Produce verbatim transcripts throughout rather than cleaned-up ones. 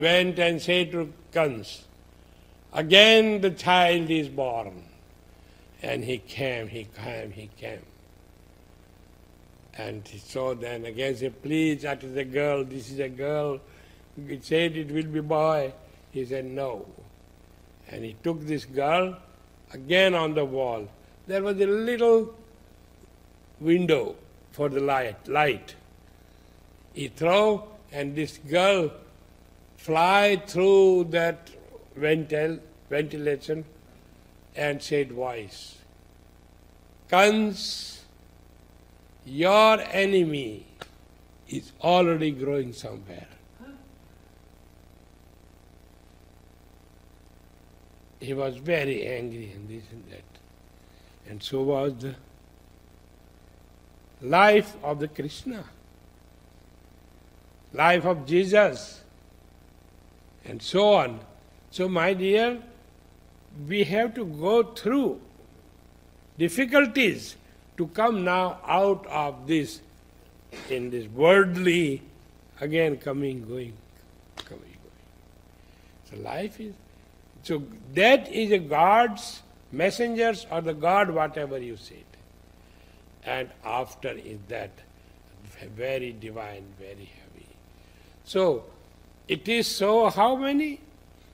went and said to Kans, again the child is born. And he came, he came, he came. And so then again said, please, that is a girl, this is a girl. He said it will be boy. He said no. And he took this girl again on the wall. There was a little window for the light. light. He threw, and this girl fly through that ventil, ventilation and said voice, Kans, your enemy is already growing somewhere. He was very angry and this and that. And so was the life of the Krishna, life of Jesus, and so on. So my dear, we have to go through difficulties to come now out of this, in this worldly, again coming, going, coming, going. So life is, so that is a God's messengers or the God, whatever you said. And after is that very divine, very heavy. So it is so how many?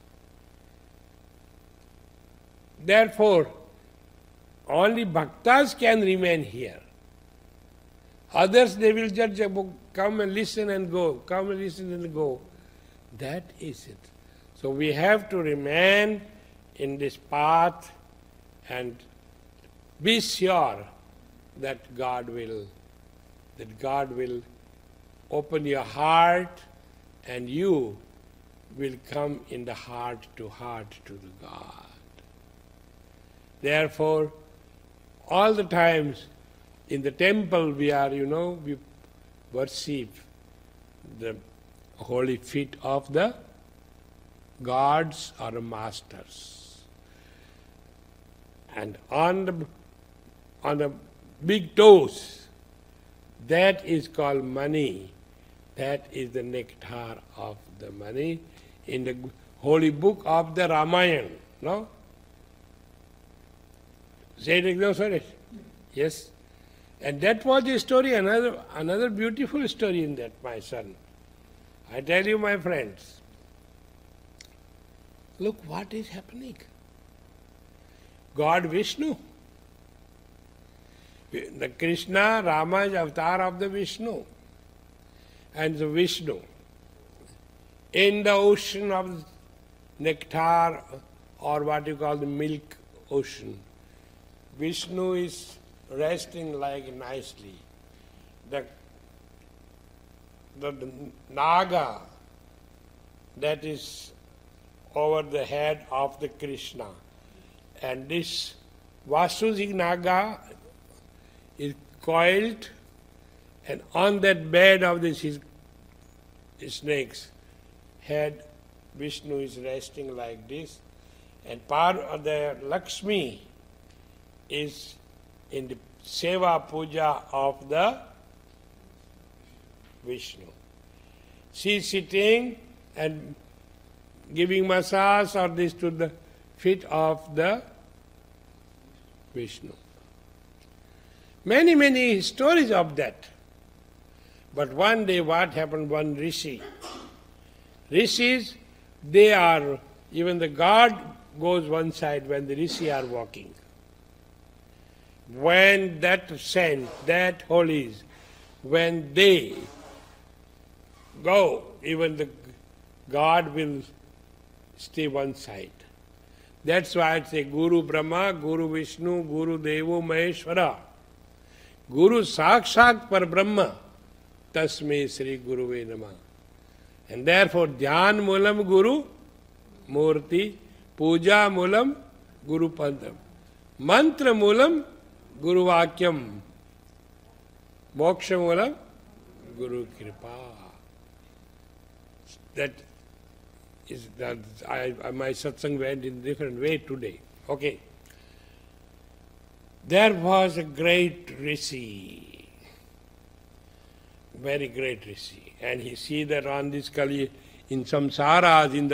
Therefore, only bhaktas can remain here. Others, they will just come and listen and go, come and listen and go. That is it. So we have to remain in this path and be sure that God will, that God will open your heart and you will come in the heart to heart to the God. Therefore, all the times in the temple we are, you know, we worship the holy feet of the gods or masters. And on the, on the big toes, that is called money. That is the nectar of the money in the holy book of the Ramayana. No? Say it again, sorry. Yes. And that was the story, another, another beautiful story in that, my son. I tell you, my friends, look what is happening. God Vishnu. The Krishna, Rama is avatar of the Vishnu. And the Vishnu, in the ocean of nectar, or what you call the milk ocean, Vishnu is resting like nicely. The, the, the Naga that is over the head of the Krishna. And this Vasuji Naga is coiled, and on that bed of this snake's head, Vishnu is resting like this, and part of the Lakshmi is in the Seva Puja of the Vishnu. She is sitting and giving massage or this to the feet of the Vishnu. Many, many stories of that. But one day what happened, one rishi. Rishis, they are, even the god goes one side when the rishi are walking. When that saint, that holies, when they go, even the God will stay one side. That's why I say Guru Brahma, Guru Vishnu, Guru Devo Maheshwara. Guru Sakshat Par Brahma, Tasme Sri Guruve Namah. And therefore Dhyan Mulam Guru Murti, Puja Mulam Guru Padam, Mantra Mulam Guru Vakyam, Moksha Mulam Guru Kripa. That is that I, my satsang went in a different way today. Okay. There was a great rishi, very great rishi, and he see that on this Kali in samsaras, in the